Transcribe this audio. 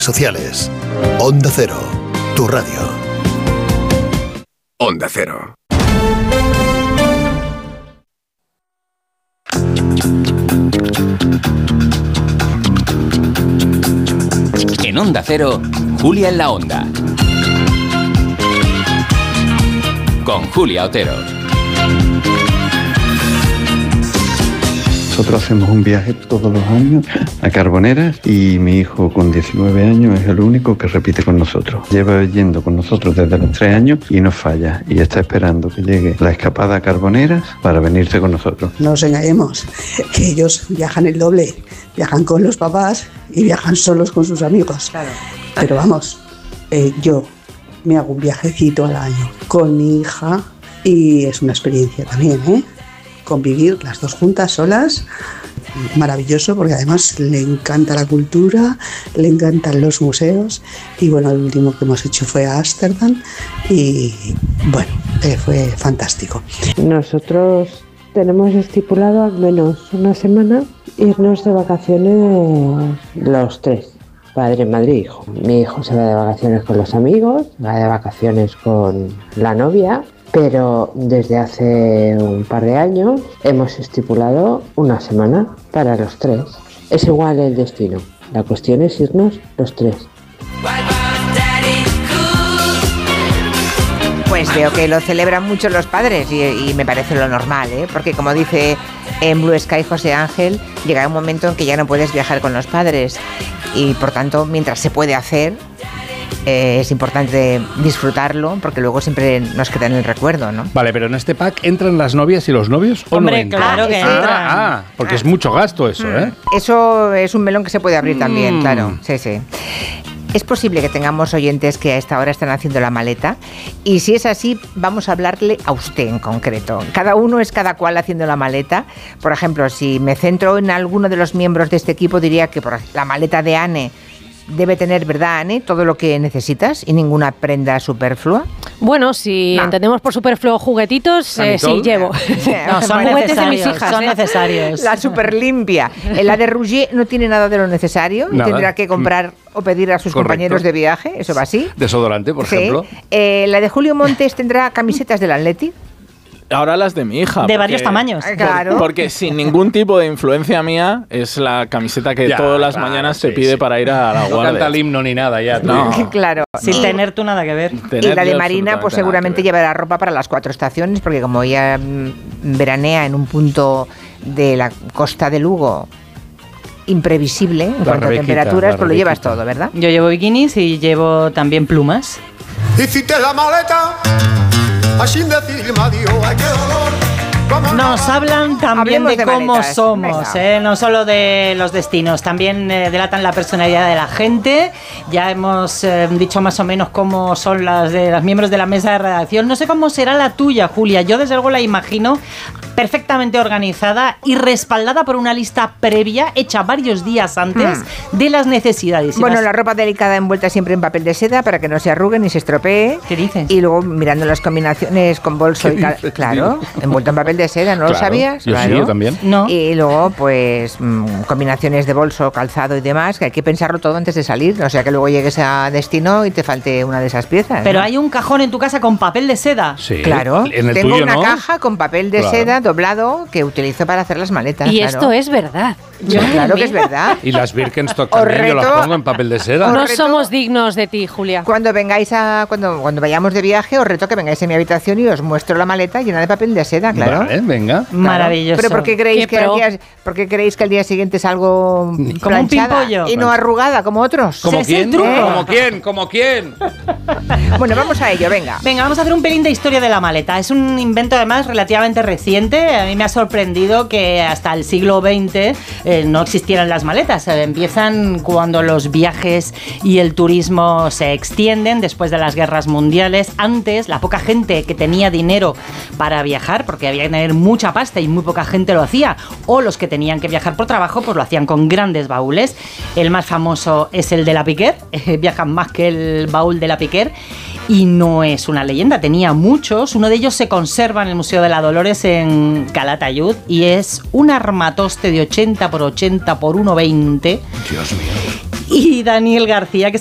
sociales. Onda Cero, tu radio. Onda Cero. En Onda Cero, Julia en la Onda. Con Julia Otero. Nosotros hacemos un viaje todos los años a Carboneras y mi hijo con 19 años es el único que repite con nosotros. Lleva yendo con nosotros desde los 3 años y no falla. Y está esperando que llegue la escapada a Carboneras para venirse con nosotros. No os engañemos, que ellos viajan el doble. Viajan con los papás y viajan solos con sus amigos. Claro. Pero vamos, yo me hago un viajecito al año con mi hija y es una experiencia también, convivir las dos juntas, solas, maravilloso, porque además le encanta la cultura, le encantan los museos y bueno, el último que hemos hecho fue a Ámsterdam y bueno, fue fantástico. Nosotros tenemos estipulado al menos una semana irnos de vacaciones los tres, padre, madre e hijo. Mi hijo se va de vacaciones con los amigos, va de vacaciones con la novia, pero desde hace un par de años hemos estipulado una semana para los tres. Es igual el destino, la cuestión es irnos los tres. Pues veo que lo celebran mucho los padres y me parece lo normal, porque como dice en Blue Sky José Ángel, llega un momento en que ya no puedes viajar con los padres y por tanto mientras se puede hacer es importante disfrutarlo porque luego siempre nos queda en el recuerdo, ¿no? Vale, pero en este pack ¿entran las novias y los novios o Hombre, no entran? claro que entran. Porque es mucho gasto eso, ¿eh? Eso es un melón que se puede abrir también, claro. Sí, sí. Es posible que tengamos oyentes que a esta hora están haciendo la maleta y si es así vamos a hablarle a usted en concreto. Cada uno es cada cual haciendo la maleta. Por ejemplo, si me centro en alguno de los miembros de este equipo diría que por la maleta de Anne debe tener, ¿verdad, Anne? Todo lo que necesitas y ninguna prenda superflua. Bueno, si entendemos por superfluo juguetitos, sí, llevo. No, son juguetes de mis hijas. Son necesarios. La super limpia. La de Rouget no tiene nada de lo necesario. Nada. Tendrá que comprar o pedir a sus compañeros de viaje. Eso va así. Desodorante, por ejemplo. La de Julio Montes tendrá camisetas del Atleti. Ahora las de mi hija. De varios tamaños. Claro. Porque sin ningún tipo de influencia mía, es la camiseta que todas las mañanas se pide para ir a la guardia. No canta el himno ni nada ya. No. Claro. Sin tener tú nada que ver. Y la de Marina, pues seguramente llevará ropa para las 4 estaciones, porque como ella veranea en un punto de la costa de Lugo imprevisible en cuanto a temperaturas, pues lo llevas todo, ¿verdad? Yo llevo bikinis y llevo también plumas. Hiciste la maleta, así decirme adiós, ay qué dolor. Nos hablan también de cómo maletas. somos, no solo de los destinos, también delatan la personalidad de la gente. Ya hemos dicho más o menos cómo son las de los miembros de la mesa de redacción. No sé cómo será la tuya, Julia. Yo desde luego la imagino perfectamente organizada y respaldada por una lista previa hecha varios días antes de las necesidades. Bueno, la ropa delicada envuelta siempre en papel de seda para que no se arrugue ni se estropee. ¿Qué dices? Y luego mirando las combinaciones con bolso y claro, envuelto en papel de seda, ¿no lo sabías? Yo claro. sí, yo también. No. Y luego, pues, combinaciones de bolso, calzado y demás, que hay que pensarlo todo antes de salir, no sea que luego llegues a destino y te falte una de esas piezas. Pero ¿no? hay un cajón en tu casa con papel de seda. Sí. Claro, En el tengo tuyo, una ¿no? caja con papel de seda doblado que utilizo para hacer las maletas. Y claro. esto es verdad. Claro que es verdad. Y las Birkenstock también, yo las pongo en papel de seda. No somos dignos de ti, Julia. Cuando vengáis cuando vayamos de viaje, os reto que vengáis a mi habitación y os muestro la maleta llena de papel de seda, claro. Vale, venga. Claro. Maravilloso. Pero ¿por qué creéis que al día siguiente es algo como un planchada pimpollo y no arrugada como otros? ¿Como Ese es el quién? truco. ¿Como quién? Bueno, vamos a ello, venga. Venga, vamos a hacer un pelín de historia de la maleta. Es un invento además relativamente reciente. A mí me ha sorprendido que hasta el siglo XX no existieran las maletas. Empiezan cuando los viajes y el turismo se extienden después de las guerras mundiales. Antes, la poca gente que tenía dinero para viajar, porque había que tener mucha pasta y muy poca gente lo hacía, o los que tenían que viajar por trabajo, pues lo hacían con grandes baúles. El más famoso es el de la Piquer. Viajan más que el baúl de la Piquer. Y no es una leyenda, tenía muchos. Uno de ellos se conserva en el Museo de la Dolores en Calatayud y es un armatoste de 80 por 80 por 1,20. Dios mío. y Daniel García, que